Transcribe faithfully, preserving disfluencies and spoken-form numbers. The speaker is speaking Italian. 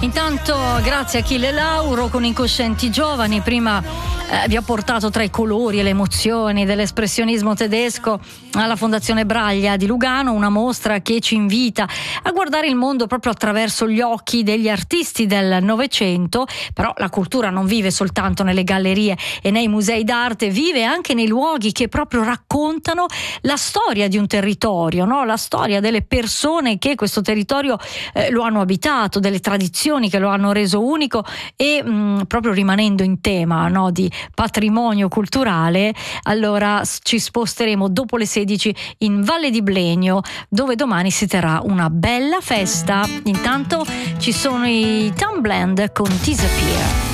Intanto grazie a Achille Lauro con Incoscienti Giovani. Prima eh, vi ha portato tra i colori e le emozioni dell'espressionismo tedesco alla Fondazione Braglia di Lugano, una mostra che ci invita a guardare il mondo proprio attraverso gli occhi degli artisti del Novecento. Però la cultura non vive soltanto nelle gallerie e nei musei d'arte, vive anche nei luoghi che proprio raccontano la storia di un territorio, no? La storia delle persone che questo territorio eh, lo hanno abitato, delle tradizioni che lo hanno reso unico e mh, proprio rimanendo in tema, no, di patrimonio culturale. Allora ci sposteremo dopo le sedici in Valle di Blegno, dove domani si terrà una bella festa. Intanto ci sono i Town Blend con Disappear.